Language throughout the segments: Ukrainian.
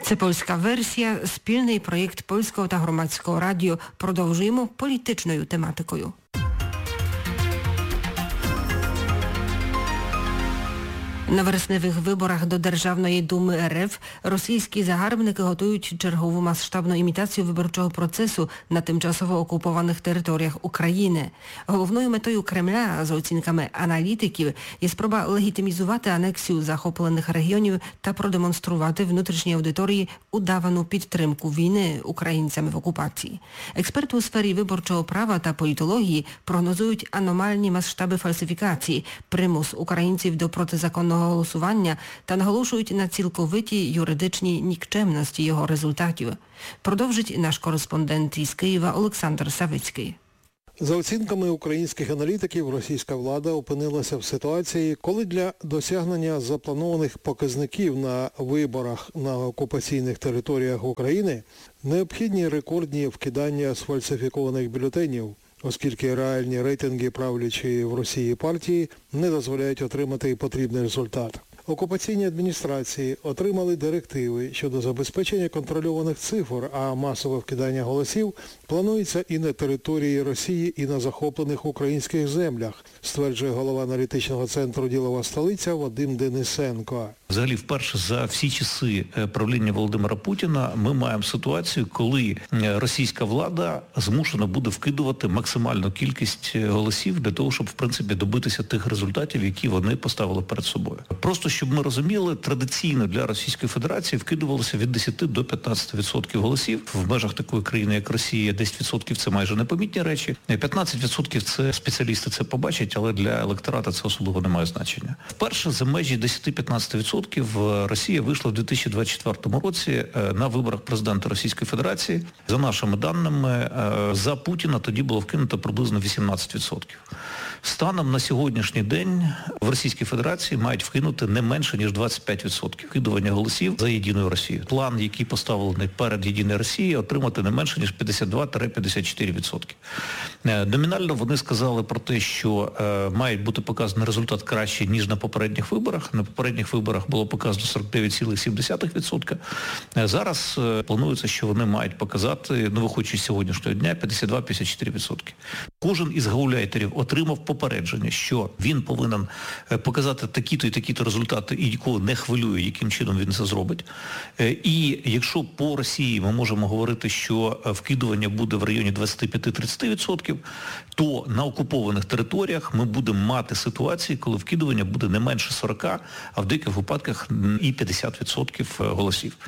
Це польська версія, спільний проєкт Польського та Громадського радіо. Продовжуємо політичною тематикою. На вересневих виборах до Державної думи РФ російські загарбники готують чергову масштабну імітацію виборчого процесу на тимчасово окупованих територіях України. Головною метою Кремля, за оцінками аналітиків, є спроба легітимізувати анексію захоплених регіонів та продемонструвати внутрішній аудиторії удавану підтримку війни українцями в окупації. Експерти у сфері виборчого права та політології прогнозують аномальні масштаби фальсифікації, примус українців до протизаконного голосування та наголошують на цілковитій юридичній нікчемності його результатів. Продовжить наш кореспондент із Києва Олександр Савицький. За оцінками українських аналітиків, російська влада опинилася в ситуації, коли для досягнення запланованих показників на виборах на окупаційних територіях України необхідні рекордні вкидання сфальсифікованих бюлетенів, оскільки реальні рейтинги правлячої в Росії партії не дозволяють отримати потрібний результат. Окупаційні адміністрації отримали директиви щодо забезпечення контрольованих цифр, а масове вкидання голосів планується і на території Росії, і на захоплених українських землях, стверджує голова аналітичного центру «Ділова столиця» Вадим Денисенко. Взагалі, вперше за всі часи правління Володимира Путіна ми маємо ситуацію, коли російська влада змушена буде вкидувати максимальну кількість голосів для того, щоб, в принципі, добитися тих результатів, які вони поставили перед собою. Просто, щоб ми розуміли, традиційно для Російської Федерації вкидувалося від 10 до 15% голосів. В межах такої країни, як Росія, 10% це майже непомітні речі. 15% це спеціалісти це побачать, але для електората це особливо не має значення. Вперше за межі 10-15% Росія вийшла в 2024 році на виборах президента Російської Федерації. За нашими даними, за Путіна тоді було вкинуто приблизно 18%. Станом на сьогоднішній день в Російській Федерації мають вкинути не менше, ніж 25% вкидування голосів за Єдиною Росією. План, який поставлений перед Єдиною Росією, отримати не менше, ніж 52-54%. Номінально вони сказали про те, що має бути показаний результат кращий, ніж на попередніх виборах. На попередніх виборах було показано 49,7%. Зараз планується, що вони мають показати, виходячи з сьогоднішнього дня, 52-54%. Кожен із гауляйтерів отримав попередження, що він повинен показати такі-то і такі-то результати і нікого не хвилює, яким чином він це зробить. І якщо по Росії ми можемо говорити, що вкидування буде в районі 25-30%, то на окупованих територіях ми будемо мати ситуації, коли вкидування буде не менше 40%, а в деяких випадках і 50% голосів.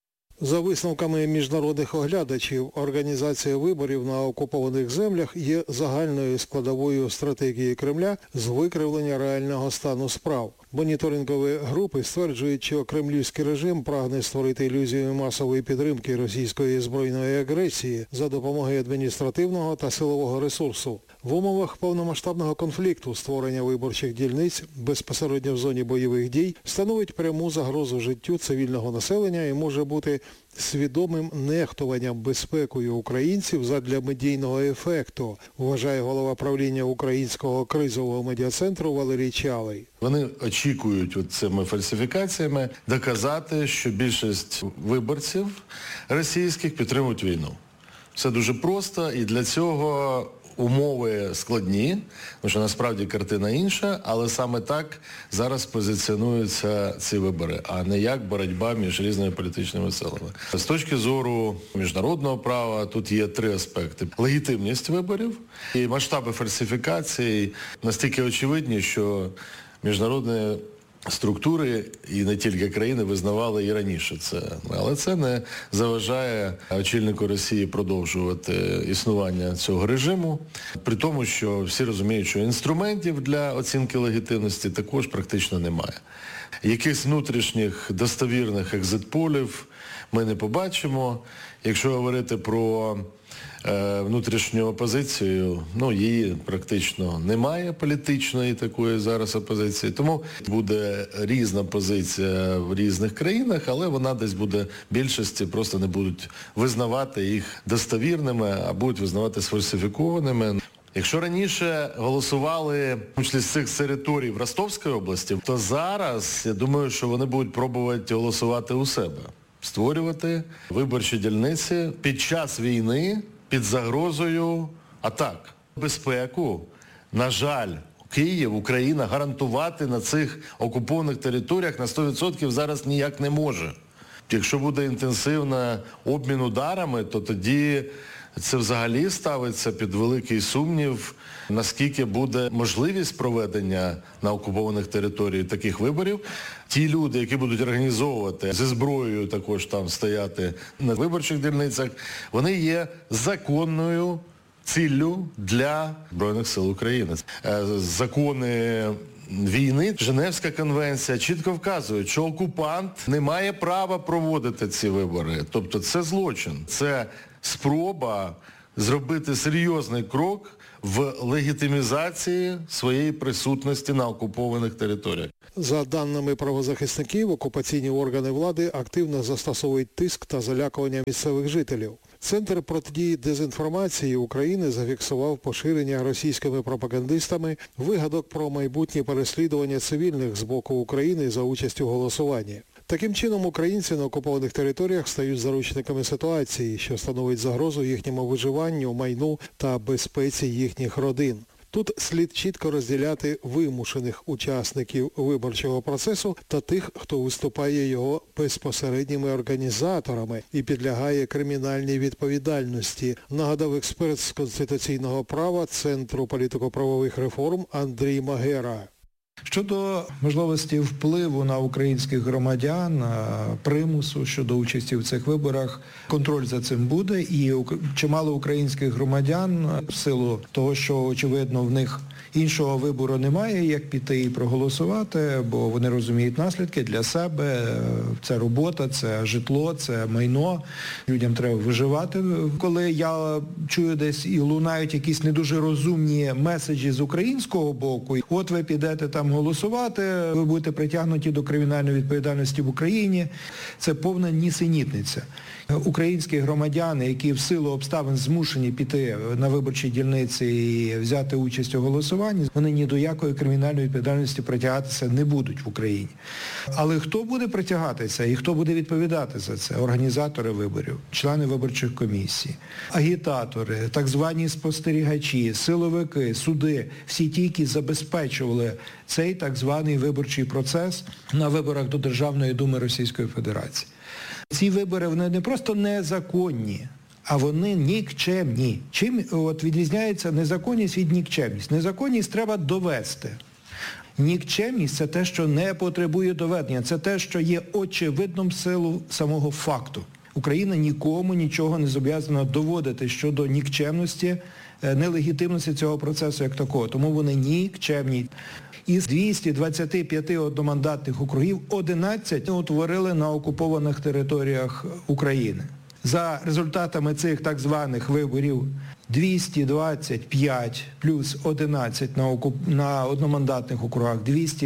За висновками міжнародних оглядачів, організація виборів на окупованих землях є загальною складовою стратегії Кремля з викривлення реального стану справ. Моніторингові групи стверджують, що кремлівський режим прагне створити ілюзію масової підтримки російської збройної агресії за допомогою адміністративного та силового ресурсу. В умовах повномасштабного конфлікту створення виборчих дільниць безпосередньо в зоні бойових дій становить пряму загрозу життю цивільного населення і може бути свідомим нехтуванням безпекою українців задля медійного ефекту, вважає голова правління Українського кризового медіацентру Валерій Чалий. Вони очікують цими фальсифікаціями доказати, що більшість виборців російських підтримують війну. Все дуже просто, і для цього умови складні, тому що насправді картина інша, але саме так зараз позиціонуються ці вибори, а не як боротьба між різними політичними силами. З точки зору міжнародного права тут є три аспекти. Легітимність виборів і масштаби фальсифікацій настільки очевидні, що міжнародні структури і не тільки країни визнавали і раніше це. Але це не заважає очільнику Росії продовжувати існування цього режиму, при тому, що всі розуміють, що інструментів для оцінки легітимності також практично немає. Якихось внутрішніх достовірних екзит-полів ми не побачимо. Якщо говорити про внутрішню опозицію, її практично немає політичної такої зараз опозиції, тому буде різна позиція в різних країнах, але вона десь буде більшості, просто не будуть визнавати їх достовірними, а будуть визнавати сфальсифікованими. Якщо раніше голосували, в тому числі з цих територій в Ростовській області, то зараз, я думаю, що вони будуть пробувати голосувати у себе. створювати виборчі дільниці під час війни під загрозою атак. Безпеку, на жаль, Київ, Україна гарантувати на цих окупованих територіях на 100% зараз ніяк не може. Якщо буде інтенсивний обмін ударами, то тоді це взагалі ставиться під великий сумнів, наскільки буде можливість проведення на окупованих територіях таких виборів. Ті люди, які будуть організовувати зі зброєю також там стояти на виборчих дільницях, вони є законною ціллю для Збройних сил України. Закони війни, Женевська конвенція чітко вказує, що окупант не має права проводити ці вибори. Тобто це злочин. Це спроба зробити серйозний крок в легітимізації своєї присутності на окупованих територіях. За даними правозахисників, окупаційні органи влади активно застосовують тиск та залякування місцевих жителів. Центр протидії дезінформації України зафіксував поширення російськими пропагандистами вигадок про майбутнє переслідування цивільних з боку України за участю в голосуванні. Таким чином, українці на окупованих територіях стають заручниками ситуації, що становить загрозу їхньому виживанню, майну та безпеці їхніх родин. Тут слід чітко розділяти вимушених учасників виборчого процесу та тих, хто виступає його безпосередніми організаторами і підлягає кримінальній відповідальності, нагадав експерт з конституційного права Центру політико-правових реформ Андрій Магера. Щодо можливості впливу на українських громадян, примусу щодо участі в цих виборах, контроль за цим буде, і чимало українських громадян, в силу того, що, очевидно, в них іншого вибору немає, як піти і проголосувати, бо вони розуміють наслідки для себе. Це робота, це житло, це майно. Людям треба виживати. Коли я чую десь і лунають якісь не дуже розумні меседжі з українського боку, от ви підете там голосувати, ви будете притягнуті до кримінальної відповідальності в Україні, це повна нісенітниця. Українські громадяни, які в силу обставин змушені піти на виборчі дільниці і взяти участь у голосуванні, вони ні до якої кримінальної відповідальності притягатися не будуть в Україні. Але хто буде притягатися і хто буде відповідати за це? Організатори виборів, члени виборчих комісій, агітатори, так звані спостерігачі, силовики, суди, всі ті, які забезпечували цей так званий виборчий процес на виборах до Державної думи Російської Федерації. Ці вибори, вони не просто незаконні, а вони нікчемні. Чим відрізняється незаконність від нікчемність? Незаконність треба довести. Нікчемність – це те, що не потребує доведення, це те, що є очевидним в силу самого факту. Україна нікому нічого не зобов'язана доводити щодо нікчемності, нелегітимності цього процесу як такого. Тому вони нікчемні. Із 225 одномандатних округів 11 утворили на окупованих територіях України. За результатами цих так званих виборів 225 плюс 11 на одномандатних округах,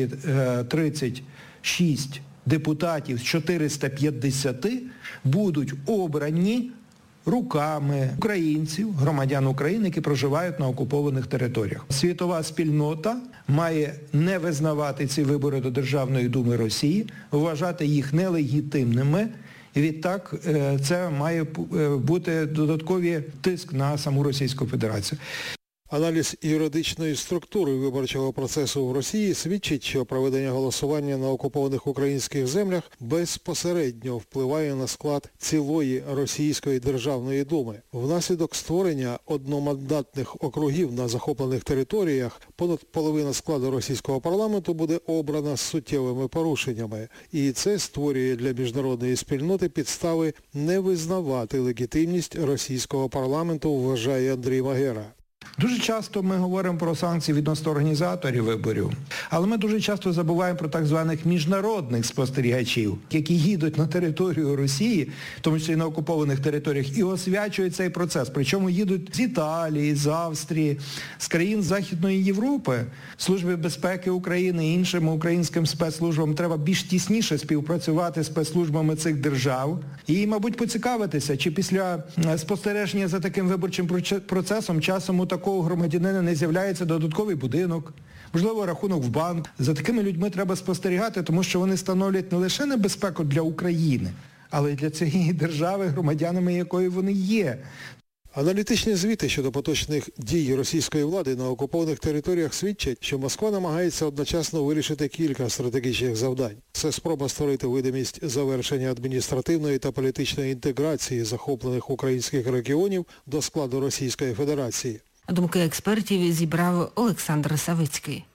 236 депутатів з 450 будуть обрані руками українців, громадян України, які проживають на окупованих територіях. Світова спільнота має не визнавати ці вибори до Державної думи Росії, вважати їх нелегітимними. І відтак це має бути додатковий тиск на саму Російську Федерацію. Аналіз юридичної структури виборчого процесу в Росії свідчить, що проведення голосування на окупованих українських землях безпосередньо впливає на склад цілої Російської Державної думи. Внаслідок створення одномандатних округів на захоплених територіях понад половина складу російського парламенту буде обрана з суттєвими порушеннями. І це створює для міжнародної спільноти підстави не визнавати легітимність російського парламенту, вважає Андрій Магера. Дуже часто ми говоримо про санкції відносно організаторів виборів, але ми дуже часто забуваємо про так званих міжнародних спостерігачів, які їдуть на територію Росії, в тому числі на окупованих територіях, і освячують цей процес. Причому їдуть з Італії, з Австрії, з країн Західної Європи. Службі безпеки України і іншим українським спецслужбам треба більш тісніше співпрацювати з спецслужбами цих держав і, мабуть, поцікавитися, чи після спостереження за таким виборчим процесом часом у такого громадянина не з'являється додатковий будинок, можливо, рахунок в банк. За такими людьми треба спостерігати, тому що вони становлять не лише небезпеку для України, але й для цієї держави, громадянами якої вони є. Аналітичні звіти щодо поточних дій російської влади на окупованих територіях свідчать, що Москва намагається одночасно вирішити кілька стратегічних завдань. Це спроба створити видимість завершення адміністративної та політичної інтеграції захоплених українських регіонів до складу Російської Федерації. Думки експертів зібрав Олександр Савицький.